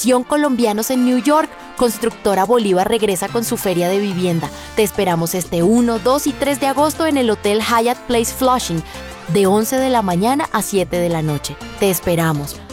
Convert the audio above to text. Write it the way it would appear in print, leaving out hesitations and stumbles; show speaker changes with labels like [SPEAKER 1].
[SPEAKER 1] Atención colombianos en New York, Constructora Bolívar regresa con su feria de vivienda. Te esperamos este 1, 2 y 3 de agosto en el Hotel Hyatt Place Flushing, de 11 de la mañana a 7 de la noche. Te esperamos.